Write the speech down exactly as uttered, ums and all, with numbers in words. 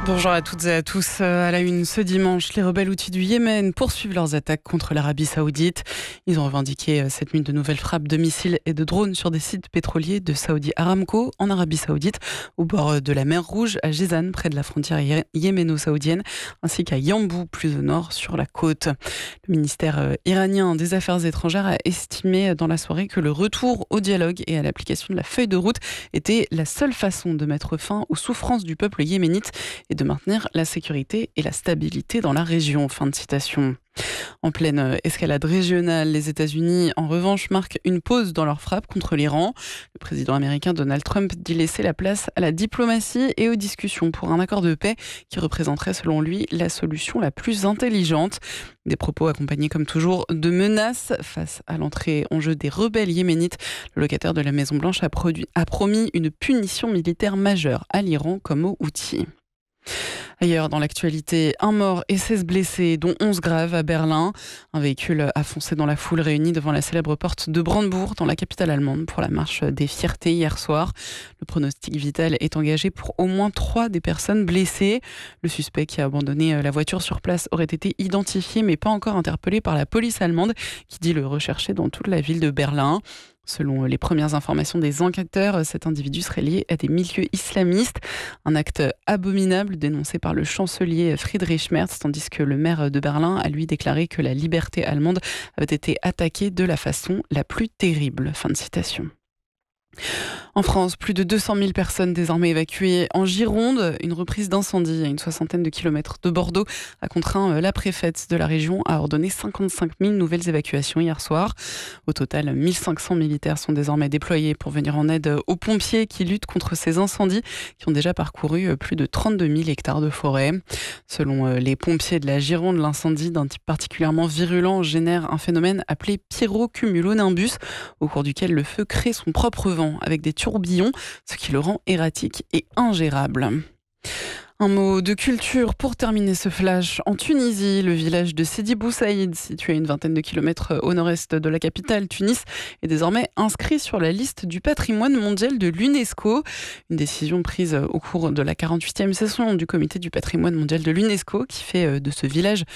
Bonjour à toutes et à tous. À la une ce dimanche, les rebelles houthis du Yémen poursuivent leurs attaques contre l'Arabie Saoudite. Ils ont revendiqué cette nuit de nouvelles frappes de missiles et de drones sur des sites pétroliers de Saudi Aramco en Arabie Saoudite, au bord de la mer Rouge, à Jizan, près de la frontière yéméno-saoudienne, ainsi qu'à Yambou, plus au nord, sur la côte. Le ministère iranien des Affaires étrangères a estimé dans la soirée que le retour au dialogue et à l'application de la feuille de route était la seule façon de mettre fin aux souffrances du peuple yéménite et de maintenir la sécurité et la stabilité dans la région. Fin de citation. En pleine escalade régionale, les États-Unis, en revanche, marquent une pause dans leur frappe contre l'Iran. Le président américain Donald Trump dit laisser la place à la diplomatie et aux discussions pour un accord de paix qui représenterait, selon lui, la solution la plus intelligente. Des propos accompagnés, comme toujours, de menaces face à l'entrée en jeu des rebelles yéménites. Le locataire de la Maison-Blanche a, produit, a promis une punition militaire majeure à l'Iran comme aux Houthis. Ailleurs, dans l'actualité, un mort et seize blessés, dont onze graves à Berlin. Un véhicule a foncé dans la foule réunie devant la célèbre porte de Brandebourg, dans la capitale allemande, pour la marche des fiertés hier soir. Le pronostic vital est engagé pour au moins trois des personnes blessées. Le suspect qui a abandonné la voiture sur place aurait été identifié, mais pas encore interpellé par la police allemande, qui dit le rechercher dans toute la ville de Berlin. Selon les premières informations des enquêteurs, cet individu serait lié à des milieux islamistes. Un acte abominable dénoncé par le chancelier Friedrich Merz, tandis que le maire de Berlin a lui déclaré que la liberté allemande avait été attaquée de la façon la plus terrible. Fin de citation. En France, plus de deux cent mille personnes désormais évacuées en Gironde. Une reprise d'incendie à une soixantaine de kilomètres de Bordeaux a contraint la préfète de la région à ordonner cinquante-cinq mille nouvelles évacuations hier soir. Au total, mille cinq cents militaires sont désormais déployés pour venir en aide aux pompiers qui luttent contre ces incendies qui ont déjà parcouru plus de trente-deux mille hectares de forêt. Selon les pompiers de la Gironde, l'incendie d'un type particulièrement virulent génère un phénomène appelé pyrocumulonimbus, au cours duquel le feu crée son propre vent avec des tourbillons, ce qui le rend erratique et ingérable. Un mot de culture pour terminer ce flash. En Tunisie, le village de Sidi Bou Saïd, situé à une vingtaine de kilomètres au nord-est de la capitale, Tunis, est désormais inscrit sur la liste du patrimoine mondial de l'UNESCO. Une décision prise au cours de la quarante-huitième session du comité du patrimoine mondial de l'UNESCO qui fait de ce village